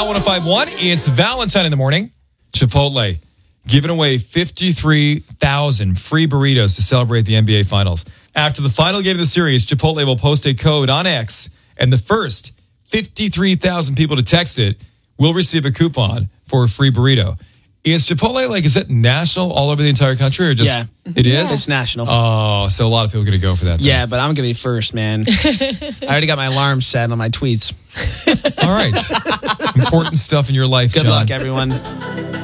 Now 105.1, it's Valentine in the morning. Chipotle giving away 53,000 free burritos to celebrate the NBA Finals. After the final game of the series, Chipotle will post a code on X, and the first 53,000 people to text it will receive a coupon for a free burrito. Is Chipotle, is it national all over the entire country or just? Yeah. It is? It's national. Oh, so a lot of people are going to go for that. Yeah, but I'm going to be first, man. I already got my alarm set on my tweets. All right. Important stuff in your life, Good John. luck, everyone.